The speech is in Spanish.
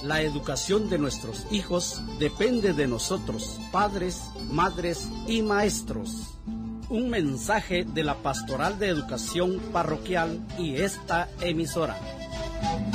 La educación de nuestros hijos depende de nosotros, padres, madres y maestros. Un mensaje de la Pastoral de Educación Parroquial y esta emisora.